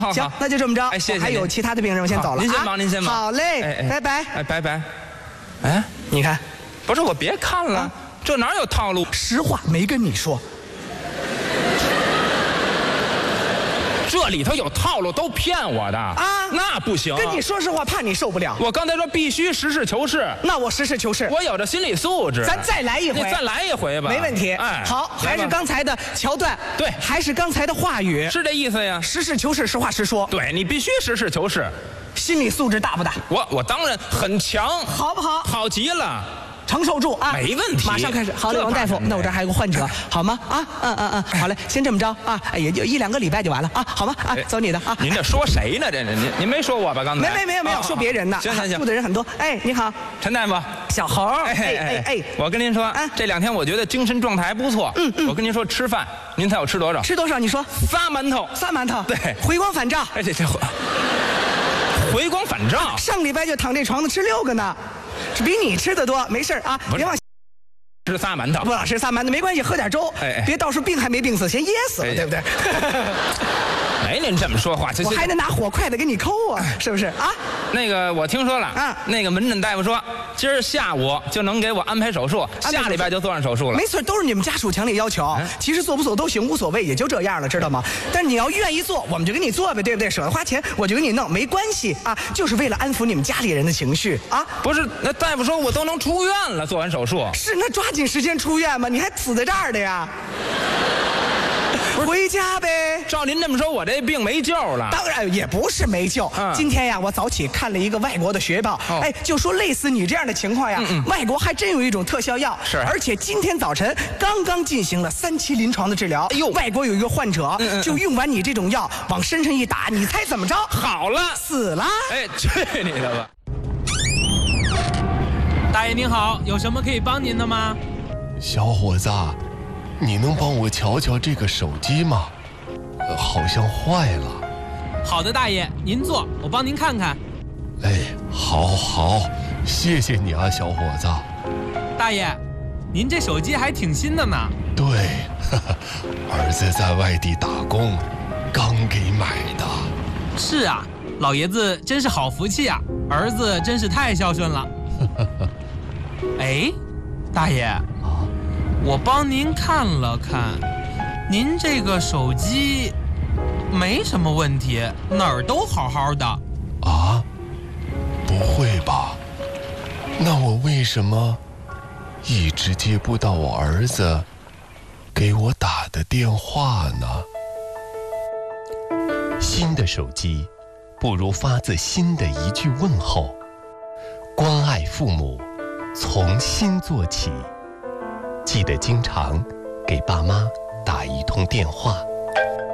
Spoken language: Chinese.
行，那就这么着。 哎，谢谢。 还有其他的病人，我先走了。 您先忙，您先忙。 好嘞，拜拜。 哎，拜拜。哎， 你看， 不是我别看了，这哪有套路？ 实话没跟你说。 这里头有套路，都骗我的啊！那不行， 跟你说实话，怕你受不了。 我刚才说必须实事求是， 那我实事求是。 我有这心理素质。 咱再来一回， 再来一回吧， 没问题。 哎， 好，还是刚才的桥段， 对， 还是刚才的话语， 是这意思呀。 实事求是，实话实说。 对你必须实事求是。 心理素质大不大？ 我当然很强， 好不好？ 好极了。 承受住啊， 没问题。 马上开始。好嘞，王大夫，那我这还有个患者，好吗？啊，好嘞，先这么着啊，也就1-2个礼拜就完了啊，好吗？啊，走你的啊。 您这说谁呢？这您没说我吧？刚才没有，说别人呢。 行， 住的人很多。哎，你好， 陈大夫， 小猴。哎， 我跟您说，这2天我觉得精神状态还不错。我跟您说，吃饭，您猜我吃多少？ 吃多少？你说。 仨馒头。 仨馒头。 对， 回光返照。 哎，这回光返照。 上礼拜就躺这床子吃6个呢，这比你吃的多。没事啊，别往。 吃仨馒头， 不老吃仨馒头没关系，喝点粥，别到时候病还没病死，先噎死了，对不对？ 没您这么说话， 我还得拿火筷子给你抠啊，是不是啊？ 那个我听说了啊，那个门诊大夫说，今儿下午就能给我安排手术，下礼拜就做上手术了。 没错，都是你们家属强烈要求，其实做不做都行，无所谓，也就这样了，知道吗？但是你要愿意做，我们就给你做呗，对不对？舍得花钱，我就给你弄，没关系啊，就是为了安抚你们家里人的情绪啊。 不是，那大夫说我都能出院了，做完手术。 是，那抓紧时间出院吧，你还死在这儿的呀？回家呗。 照您这么说，我这病没救了。 当然也不是没救。今天呀，我早起看了一个外国的学报，哎，就说类似你这样的情况呀，外国还真有一种特效药， 是， 而且今天早晨刚刚进行了3期临床的治疗。哎呦，外国有一个患者就用完你这种药往身上一打，你猜怎么着？ 好了， 死了。 哎，去你的吧！ 大爷您好，有什么可以帮您的吗？ 小伙子，你能帮我瞧瞧这个手机吗？好像坏了。 好的，大爷，您坐，我帮您看看。 哎，好，谢谢你啊，小伙子。 大爷，您这手机还挺新的呢。 对，儿子在外地打工，刚给买的。 是啊，老爷子真是好福气啊，儿子真是太孝顺了。哎，大爷啊，我帮您看了看，您这个手机没什么问题，哪儿都好好的。 啊？不会吧？那我为什么一直接不到我儿子给我打的电话呢？新的手机不如发自心的一句问候，关爱父母，从心做起。记得经常给爸妈打一通电话。